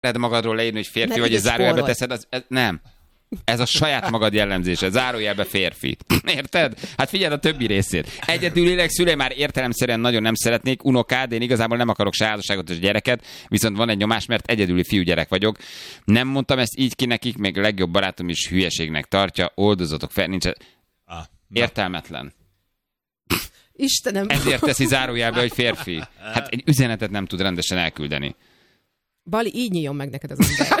magadról leírni, hogy férfi vagy, és zárójelbe teszed, nem. Ez a saját magad jellemzése. Zárójelbe férfi. Érted? Hát figyeld a többi részét. Egyedülileg szülei már értelemszerűen nagyon nem szeretnék unokád, én igazából nem akarok se házasságot és gyereket, viszont van egy nyomás, mert egyedüli fiúgyerek vagyok. Nem mondtam ezt így ki nekik, még a legjobb barátom is hülyeségnek tartja. Oldozatok fel, nincs... Értelmetlen. Istenem. Ezért teszi zárójelbe, hogy férfi. Hát egy üzenetet nem tud rendesen elküldeni. Bali, így nyíljon meg neked az ember.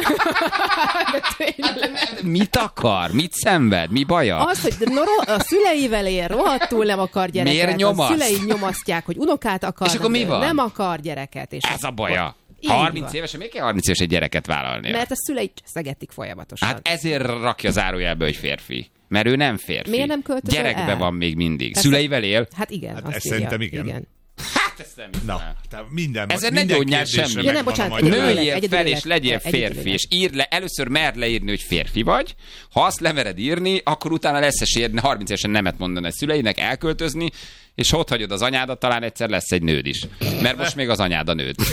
Mit akar? Mit szenved? Mi baja? Az, hogy a szüleivel él, rohadtul nem akar gyereket. Miért nyomaszt? A szülei nyomasztják, hogy unokát akar. És akkor mi van? Nem akar gyereket. És ez a baja. 30 évesen, miért kell 30 éves egy gyereket vállalni? Mert a szülei szegetik folyamatosan. Hát ezért rakja zárójelbe, hogy férfi. Mert ő nem férfi. Miért nem költözöl Gyerekbe el? van még mindig. Persze. Szüleivel él? Hát igen. Hát azt ezt írja. szerintem igen. Hát ezt nem hiszem. Na, minden gyógynyál semmi. Ja, nem, bocsánat, nőjél fel és legyél férfi, és írd le, először merd leírni, hogy férfi vagy. Ha azt lemered írni, akkor utána lesz esélyed 30 évesen nemet mondani a szüleinek, elköltözni, és ott hagyod az anyádat, talán egyszer lesz egy nőd is. Mert most még az anyád a nőd.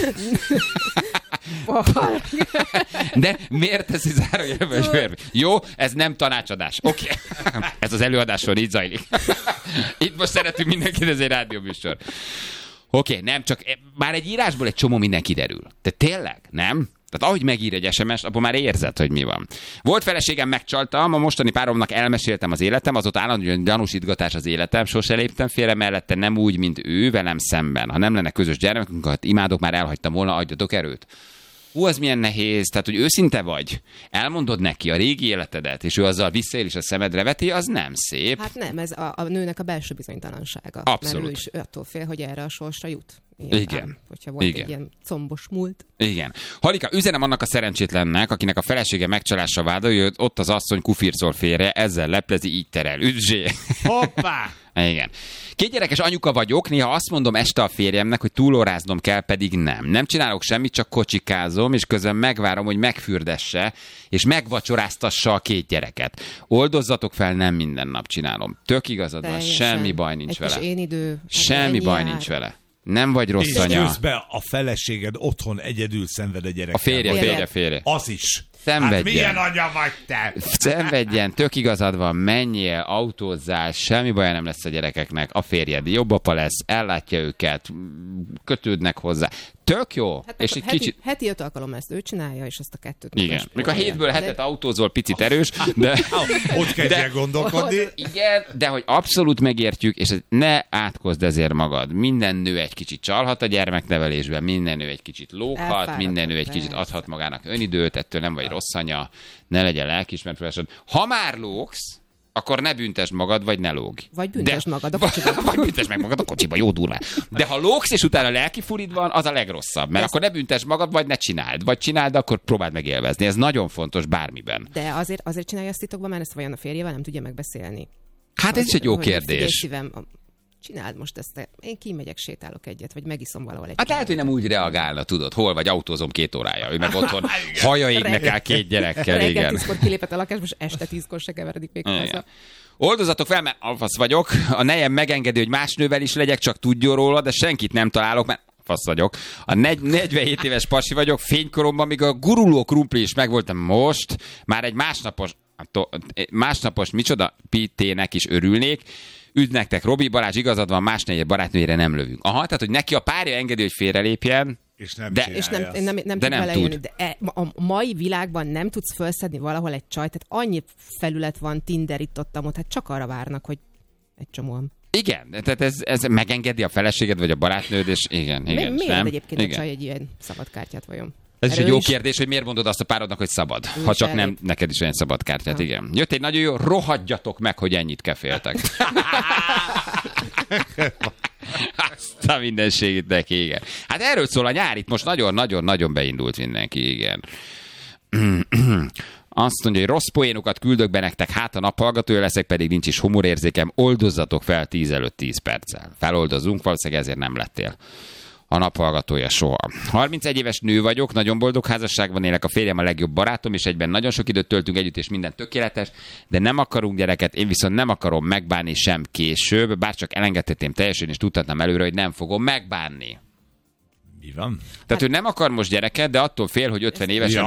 De miért teszi zárójelbe, hogy férfi? Jó, ez nem tanácsadás. Oké. Ez az előadáson így zajlik. Itt most szeretünk mindenkit, ez egy rádióműsor. Oké, nem csak, már egy írásból egy csomó minden kiderül. De tényleg, nem? Tehát ahogy megír egy SMS-t, abban már érzed, hogy mi van. Volt feleségem, megcsaltam, a mostani páromnak elmeséltem az életem, azóta állandóan gyanúsítgatás az életem, sose léptem félre mellette, nem úgy, mint ő, velem szemben. Ha nem lenne közös gyermekünk, ha imádok, már elhagytam volna, adjatok erőt. Az milyen nehéz, tehát, hogy őszinte vagy, elmondod neki a régi életedet, és ő azzal visszaél és a szemedre veti, az nem szép. Hát nem, ez a nőnek a belső bizonytalansága. Abszolút. Mert ő is attól fél, hogy erre a sorsra jut. Igen. Hogyha volt egy ilyen combos múlt. Igen. Halika, üzenem annak a szerencsétlennek, akinek a felesége megcsalással vádolja, hogy ott az asszony kufircol félre, ezzel leplezi, így terel. Üdzsé! Hoppá! Igen. 2 gyerekes anyuka vagyok, néha azt mondom este a férjemnek, hogy túlóráznom kell, pedig nem. Nem csinálok semmit, csak kocsikázom, és közben megvárom, hogy megfürdesse, és megvacsoráztassa a 2 gyereket. Oldozzatok fel, nem minden nap csinálom. Tök igazad van, semmi baj nincs vele. Én idő. Semmi baj nincs vele. Nem vagy rossz és anya. És közben a feleséged otthon egyedül szenved a gyerekkel. A férje. Az is. Szenvedjen. Hát milyen anya vagy te? Szenvedjen, tök igazad van, menjél, autózzál, semmi baj nem lesz a gyerekeknek, a férjed jobb apa lesz, ellátja őket, kötődnek hozzá. Tök jó. Hát és egy kicsit... heti 5 alkalom ezt ő csinálja, és azt a 2-t. Igen. Mikor a 7-ből 7-et autózol, picit erős, de... Ott kezdjél gondolkodni. Igen, de hogy abszolút megértjük, és ne átkozd ezért magad. Minden nő egy kicsit csalhat a gyermeknevelésben, minden nő egy kicsit lóghat, minden nő egy kicsit adhat magának önidőt, ettől nem vagy rossz anya, ne legyen lelkiismeretfeleséged. Ha már lógsz, akkor ne büntesd magad, vagy ne lógj. Vagy büntesd magad a kocsiba. Vagy büntesd meg magad a kocsiba, jó durván. De ha lógsz, és utána lelki furid van, az a legrosszabb. Mert akkor ne büntesd magad, vagy ne csináld. Vagy csináld, akkor próbáld meg élvezni. Ez nagyon fontos bármiben. De azért csinálja ezt titokban, mert ezt vajon a férjével nem tudja megbeszélni. Hát ez is egy jó kérdés. Szívem, csináld most ezt, én kimegyek, sétálok egyet, vagy megiszom valahol egy. Hát lehet, hogy nem úgy reagálna, tudod, hol vagy, autózom 2 órája, ő meg otthon haja égnek el 2 gyerekkel, igen. Reggel 10-kor kilépett a lakás, most este 10-kor se keveredik még haza. Oldozatok fel, mert alfasz vagyok, a nejem megengedi, hogy más nővel is legyek, csak tudjon róla, de senkit nem találok, mert fasz vagyok. A 47 éves pasi vagyok, fénykoromban, míg a guruló krumpli is megvoltam most, már egy másnapos micsoda PT-nek is örülnék. Üdv nektek, Robi, Balázs, igazad van, más negyed barátnőjére nem lövünk. Aha, tehát, hogy neki a párja engedi, hogy félrelépjen, és nem tud vele élni. De a mai világban nem tudsz felszedni valahol egy csajt, tehát annyi felület van, Tinder itt ott, hát csak arra várnak, hogy egy csomóan. Igen, tehát ez megengedi a feleséged, vagy a barátnőd, és igen. Miért nem? egyébként igen. a csaj egy ilyen szabad kártyát vajon? Ez is egy jó kérdés, hogy miért mondod azt a párodnak, hogy szabad. Ha csak nem, neked is olyan szabad kártyát, igen. Jött egy nagyon jó, rohadjatok meg, hogy ennyit keféltek. Azt a mindenségét neki, igen. Hát erről szól a nyár, itt most nagyon-nagyon-nagyon beindult mindenki, igen. Azt mondja, hogy rossz poénokat küldök be nektek, hát a naphallgatója leszek, pedig nincs is humorérzékem, oldozzatok fel 10 előtt 10 perccel. Feloldozunk, valószínűleg ezért nem lettél a naphallgatója soha. 31 éves nő vagyok, nagyon boldog házasságban élek, a férjem a legjobb barátom, és egyben nagyon sok időt töltünk együtt, és minden tökéletes, de nem akarunk gyereket, én viszont nem akarom megbánni sem később, bár csak elengedhetném teljesen, és tudhatnám előre, hogy nem fogom megbánni. Mi van? Tehát ő nem akar most gyereket, de attól fél, hogy 50 évesen